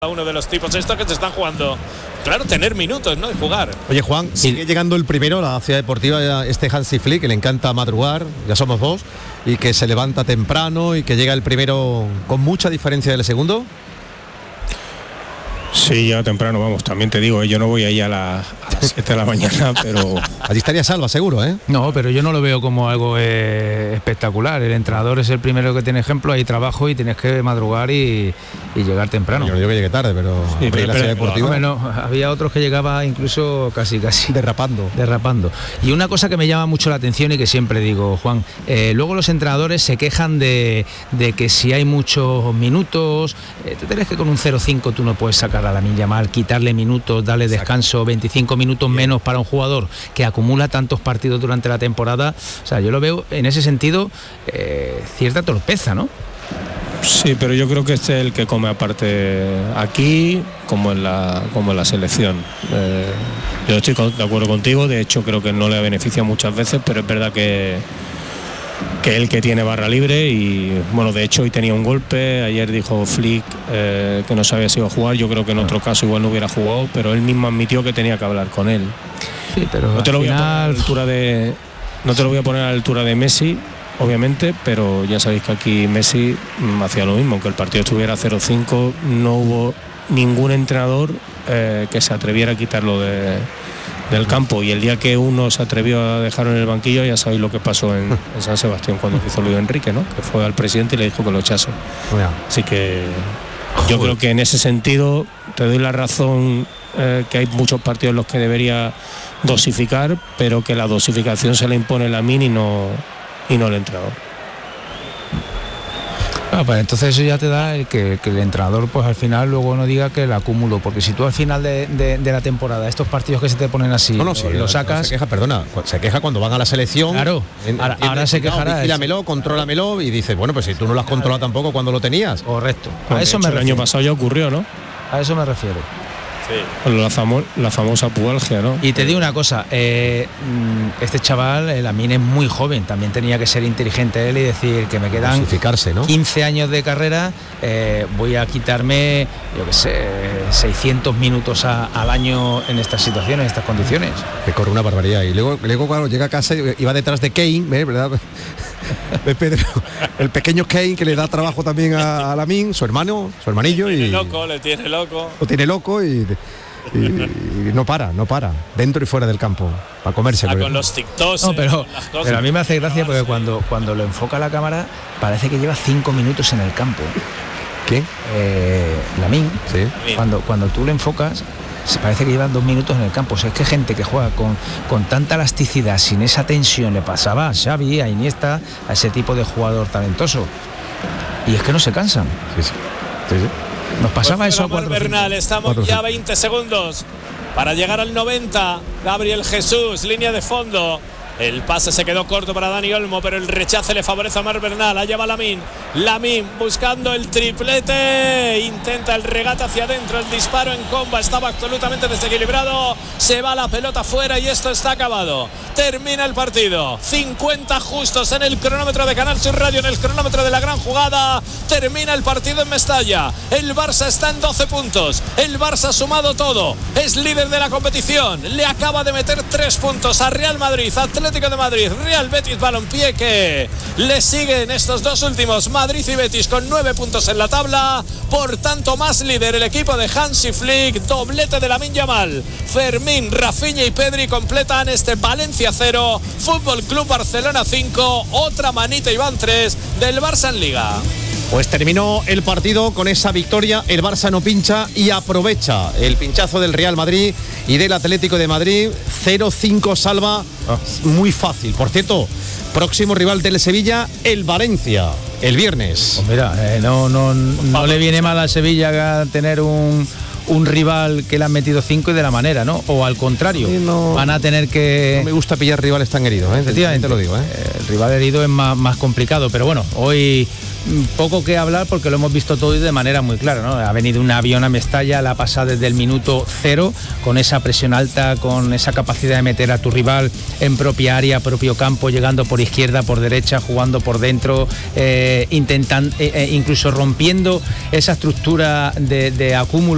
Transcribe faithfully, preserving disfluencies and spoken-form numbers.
uno de los tipos estos que se están jugando, claro, tener minutos, ¿no? De jugar. Oye, Juan, sigue llegando el primero a la ciudad deportiva, este Hansi Flick, que le encanta madrugar, ya somos dos, y que se levanta temprano y que llega el primero con mucha diferencia del segundo. Sí, ya temprano, vamos, también te digo, yo no voy ahí a, la, a las siete de la mañana, pero... Allí estaría Salva, seguro, ¿eh? No, pero yo no lo veo como algo eh, espectacular. El entrenador es el primero que tiene ejemplo, hay trabajo y tienes que madrugar y, y llegar temprano. Yo no digo que llegue tarde, pero... Sí, pero, la pero, ciudad deportiva... Bueno, había otros que llegaban incluso casi, casi... Derrapando. Derrapando. Y una cosa que me llama mucho la atención y que siempre digo, Juan, eh, luego los entrenadores se quejan de, de que si hay muchos minutos, eh, tú crees que con un cero cinco tú no puedes sacar a Lamine Yamal, quitarle minutos, darle descanso, veinticinco minutos menos para un jugador que acumula tantos partidos durante la temporada. O sea, yo lo veo en ese sentido eh, cierta torpeza, ¿no? Sí, pero yo creo que este es el que come aparte aquí como en la, como en la selección. Eh, yo estoy de acuerdo contigo, de hecho creo que no le beneficia muchas veces, pero es verdad que que él que tiene barra libre y bueno, de hecho hoy tenía un golpe, ayer dijo Flick eh, que no sabía si iba a jugar, yo creo que en otro caso igual no hubiera jugado, pero él mismo admitió que tenía que hablar con él. Sí, pero no te lo voy final... a poner a la altura de no te lo voy a poner a la altura de Messi, obviamente, pero ya sabéis que aquí Messi mm, hacía lo mismo, aunque el partido estuviera cero cinco, no hubo ningún entrenador eh, que se atreviera a quitarlo de del campo, y el día que uno se atrevió a dejarlo en el banquillo, ya sabéis lo que pasó en, en San Sebastián cuando hizo Luis Enrique, ¿no? Que fue al presidente y le dijo que lo echase. Así que yo creo que en ese sentido te doy la razón, eh, que hay muchos partidos en los que debería dosificar, pero que la dosificación se le impone Lamine y no, y no el entrenador. Ah, pues entonces eso ya te da el que, que el entrenador pues al final luego no diga que el acúmulo, porque si tú al final de, de, de la temporada estos partidos que se te ponen así no, no, sí, lo sacas, no se queja, perdona, se queja cuando van a la selección. Claro, en, ahora, ahora se quejará. Vigílamelo, contrólamelo, y dice, bueno, pues si tú no lo has controlado tampoco cuando lo tenías. Correcto. A A eso me el refiero. año pasado ya ocurrió, ¿no? A eso me refiero. Sí. La, famo la famosa pubalgia, ¿no? Y te digo una cosa, eh, este chaval, el Lamine, es muy joven, también tenía que ser inteligente él y decir que me quedan ¿no? quince años de carrera, eh, voy a quitarme, yo qué sé, seiscientos minutos a, al año en estas situaciones, en estas condiciones. Que corre una barbaridad. Y luego, luego cuando llega a casa iba detrás de Kane, ¿eh? ¿Verdad? De Pedro, el pequeño Kane que le da trabajo también a, a Lamine, su hermano, su hermanillo. Le tiene y loco, le tiene loco. Lo tiene loco y, y, y no para, no para, dentro y fuera del campo, para comerse. Ah, con los TikToks. No, pero, pero a mí me hace gracia porque cuando, cuando lo enfoca la cámara parece que lleva cinco minutos en el campo. ¿Quién? Eh, Lamine. Sí. Cuando, cuando tú le enfocas, se parece que llevan dos minutos en el campo. O sea, es que gente que juega con, con tanta elasticidad, sin esa tensión, le pasaba a Xavi, a Iniesta, a ese tipo de jugador talentoso. Y es que no se cansan. Sí, sí. Sí, sí. Nos pasaba pues eso a cuatro. Bernal, estamos cuatro, ya a veinte segundos para llegar al noventa. Gabriel Jesús, línea de fondo. El pase se quedó corto para Dani Olmo, pero el rechace le favorece a Marc Bernal. Allá va Lamine. Lamine buscando el triplete. Intenta el regate hacia adentro. El disparo en comba estaba absolutamente desequilibrado. Se va la pelota fuera y esto está acabado. Termina el partido. cincuenta justos en el cronómetro de Canal Sur Radio, en el cronómetro de la gran jugada. Termina el partido en Mestalla. El Barça está en doce puntos. El Barça ha sumado todo. Es líder de la competición. Le acaba de meter tres puntos a Real Madrid, Atlético de Madrid, Real Betis Balompié, que le siguen estos dos últimos, Madrid y Betis, con nueve puntos en la tabla. Por tanto, más líder el equipo de Hansi Flick. Doblete de Lamine Yamal, Fermín, Rafinha y Pedri completan este Valencia cero, Fútbol Club Barcelona cinco. Otra manita y van tres del Barça en Liga. Pues terminó el partido con esa victoria. El Barça no pincha y aprovecha el pinchazo del Real Madrid y del Atlético de Madrid. cero cinco Salva, muy fácil. Por cierto, próximo rival del Sevilla, el Valencia, el viernes. Pues mira, eh, no, no, no le viene mal al Sevilla tener un, un rival que le han metido cinco y de la manera, ¿no? O al contrario, sí, no, van a tener que... No me gusta pillar rivales tan heridos, ¿eh? Efectivamente, te lo digo, ¿eh? El rival herido es más, más complicado, pero bueno, hoy... poco que hablar porque lo hemos visto todo y de manera muy clara, ¿no? Ha venido un avión a Mestalla, la ha pasado desde el minuto cero, con esa presión alta, con esa capacidad de meter a tu rival en propia área, propio campo, llegando por izquierda, por derecha, jugando por dentro, eh, intentando, eh, incluso rompiendo esa estructura de, de acúmulo